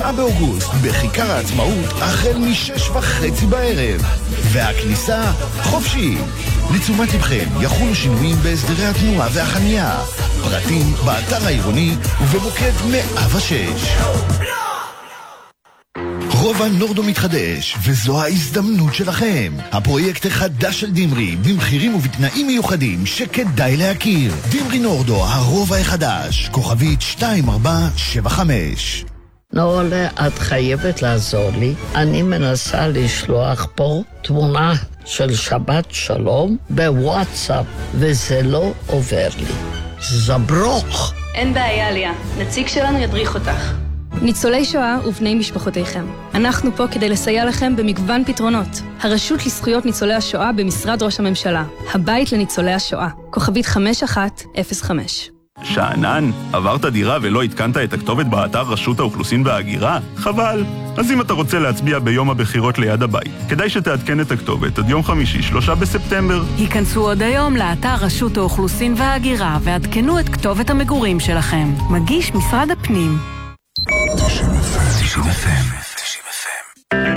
ב7 באוגוסט בכיכר העצמאות החל מ6:30 בערב, והכניסה חופשי. לתשומת לבכם יחולו שינויים בהסדרי התנועה והחנייה. פרטים באתר העירוני ובמוקד 106. רובע נורדו מתחדש, וזו ההזדמנות שלכם. הפרויקט החדש של דמרי, במחירים ובתנאים מיוחדים שכדאי להכיר. דמרי נורדו, הרובע החדש, כוכבית 2475. נולה, את חייבת לעזור לי. אני מנסה לשלוח פה תמונה של שבת שלום בוואטסאפ, וזה לא עובר לי. זברוך. אין בעיה, ליה. נציג שלנו ידריך אותך. ניצולי שואה ובני משפחותיכם. אנחנו פה כדי לסייע לכם במגוון פתרונות. הרשות לזכויות ניצולי השואה במשרד ראש הממשלה. הבית לניצולי השואה. כוכבית 5105. שענן, עברת דירה ולא התקנת את הכתובת באתר רשות האוכלוסין וההגירה? חבל. אז אם אתה רוצה להצביע ביום הבחירות ליד הבית, כדאי שתעדכן את הכתובת עד יום חמישי 3 בספטמבר. היכנסו עוד היום לאתר רשות האוכלוסין וההגירה ועדכנו את כתובת המגורים שלכם. מגיש משרד הפנים. 90 FM